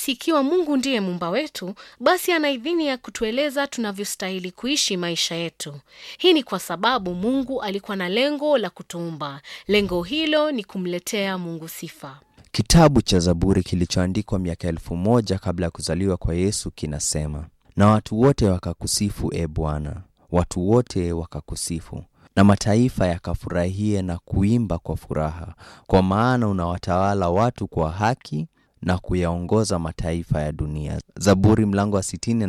Basi ikiwa Mungu ndiye muumba wetu, basi ana idhini ya kutueleza tunavyostahili kuishi maisha yetu. Hii ni kwa sababu Mungu alikuwa na lengo la kutuumba. Lengo hilo ni kumletea Mungu sifa. Kitabu cha Zaburi kilichoandikwa miaka 1000 kabla ya kuzaliwa kwa Yesu kinasema, na watu wote wakakusifu e Bwana, watu wote wakakusifu, na mataifa yakafurahie na kuimba kwa furaha, kwa maana unawatawala watu kwa haki na kuyaongoza mataifa ya dunia. Zaburi mlango wa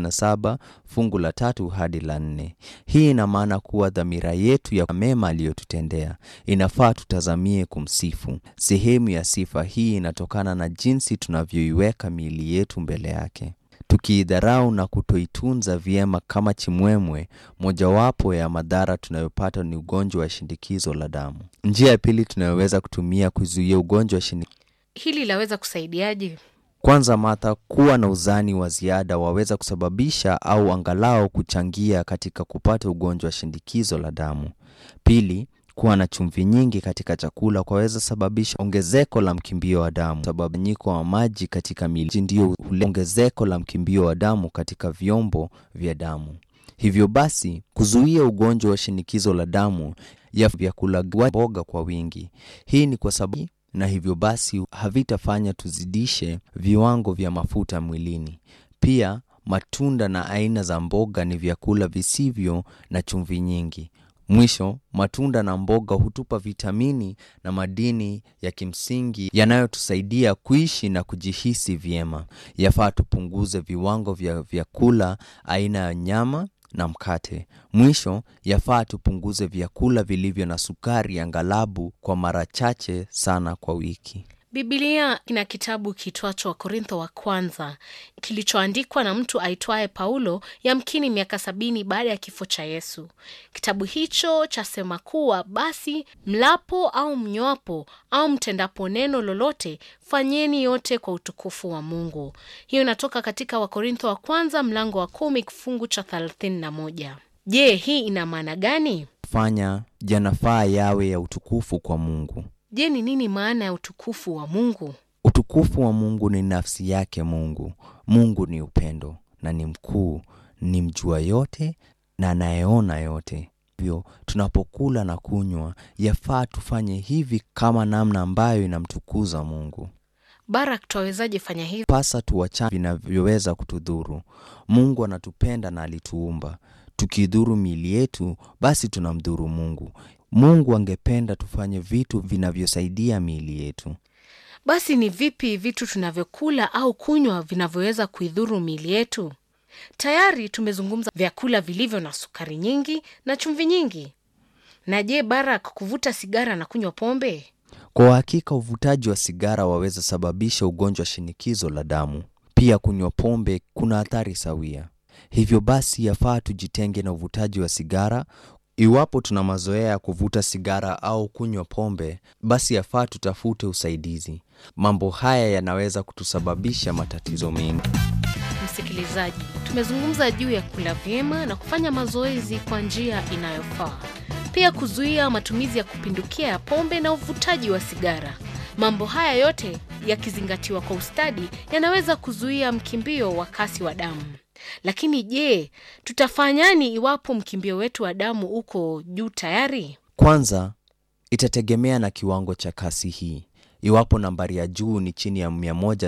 67 fungu la 3 hadi la 4. Hii ina maana kuwa dhamira yetu ya mema aliyotutendea inafaa tutazamie kumsifu. Sehemu ya sifa hii inatokana na jinsi tunavyoiweka miili yetu mbele yake. Tukiidharau na kutoitunza vyema kama chimwemwe, mojawapo ya madhara tunayopata ni ugonjwa wa shinikizo la damu. Njia ya pili tunayoweza kutumia kuzuia ugonjwa wa shinikizo. Hili laweza kusaidiaje? Kwanza, Martha, kuwa na uzani wa ziada waweza kusababisha au angalau kuchangia katika kupata ugonjwa wa shinikizo la damu. Pili, kuwa na chumvi nyingi katika chakula kwaweza sababisha ongezeko la mkimbio wa damu. Sababanyiko wa maji katika miili ndio ongezeko la mkimbio wa damu katika vyombo vya damu. Hivyo basi, kuzuia ugonjwa wa shinikizo la damu ya vyakula mboga kwa wingi. Hii ni kwa sababu na hivyo basi havitafanya tuzidishe viwango vya mafuta mwilini. Pia matunda na aina za mboga ni vyakula visivyo na chumvi nyingi. Mwisho, matunda na mboga hutupa vitamini na madini ya kimsingi yanayotusaidia kuishi na kujihisi vyema. Yafaa tupunguze viwango vya vyakula aina ya nyama na mkate. Mwisho, yafaa tupunguze vyakula vilivyo na sukari angalabu kwa mara chache sana kwa wiki. Biblia ina kitabu kitwacho Wakorintho wa kwanza, kilichoandikwa na mtu aitwaye Paulo, yamkini miaka 70 baada ya kifo cha Yesu. Kitabu hicho chasema kuwa basi mlapo au mnywapo au mtendapo neno lolote, fanyeni yote kwa utukufu wa Mungu. Hiyo inatoka katika Wakorintho wa kwanza mlango wa 10 kifungu cha 31. Je, hii ina maana gani? Fanya yanafaa yawe ya utukufu kwa Mungu. Je, ni nini maana ya utukufu wa Mungu? Utukufu wa Mungu ni nafsi yake Mungu. Mungu ni upendo na ni mkuu, ni mjua yote na anayeona yote. Hivyo tunapokula na kunywa, yafaa tufanye hivi kama namna ambayo inamtukuza Mungu. Barak, tuwezaje fanya hivi? Pasa tuachane vinavyoweza kutudhuru. Mungu anatupenda na alituumba. Tukidhuru miili yetu, basi tunamdhuru Mungu. Mungu angependa tufanye vitu vinavyosaidia miili yetu. Basi ni vipi vitu tunavyokula au kunywa vinavyoweza kuidhuru miili yetu? Tayari tumezungumza vyakula vilivyo na sukari nyingi na chumvi nyingi. Na je, Barak, kuvuta sigara na kunywa pombe? Kwa hakika uvutaji wa sigara waweza sababisha ugonjwa shinikizo la damu. Pia kunywa pombe kuna athari sawia. Hivyo basi yafaa tujitenge na uvutaji wa sigara. Iwapo tuna mazoea ya kuvuta sigara au kunywa pombe, basi yafaa tutafute usaidizi. Mambo haya yanaweza kutusababisha matatizo mengi. Msikilizaji, tumezungumza juu ya kula vyema na kufanya mazoezi kwa njia inayofaa. Pia kuzuia matumizi ya kupindukia ya pombe na uvutaji wa sigara. Mambo haya yote yakizingatiwa kwa ustadi yanaweza kuzuia mkimbio wa kasi wa damu. Lakini je, tutafanyani iwapo mkimbio wetu wa damu uko juu tayari? Kwanza, itategemea na kiwango cha kasi hii. Iwapo nambari ya juu ni chini ya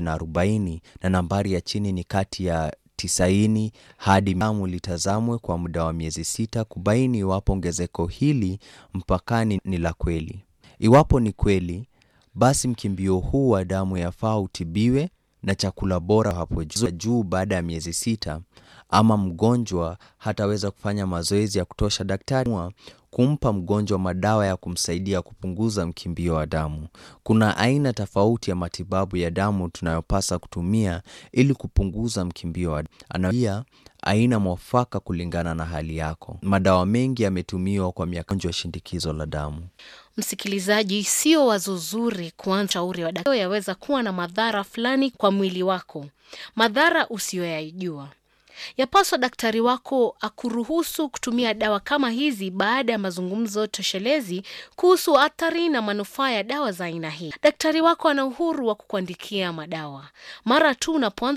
140 na nambari ya chini ni kati ya 90 hadi damu litazamwe kwa muda wa miezi 6 kubaini iwapo ongezeko hili mpakani ni la kweli. Iwapo ni kweli, basi mkimbio huu wa damu yafaa utibiwe na chakula bora hapo juu baada ya miezi 6, ama mgonjwa hataweza kufanya mazoezi ya kutosha, daktari kumpa mgonjwa madawa ya kumsaidia kupunguza mkimbio wa damu. Kuna aina tofauti ya matibabu ya damu tunayopasa kutumia ili kupunguza mkimbio wa damu. Aina mwafaka kulingana na hali yako. Madawa mengi yametumiwa kwa miaka shinikizo la damu. Msikilizaji, sio wazo zuri kuanza shauri wa daktari. Yaweza kuwa na madhara fulani kwa mwili wako, madhara usiyoyajua. Yapaswa daktari wako akuruhusu kutumia dawa kama hizi baada ya mazungumzo toshelezi kuhusu athari na manufaa ya dawa za aina hii. Daktari wako ana uhuru wa kukuandikia madawa. Mara tu unapoanza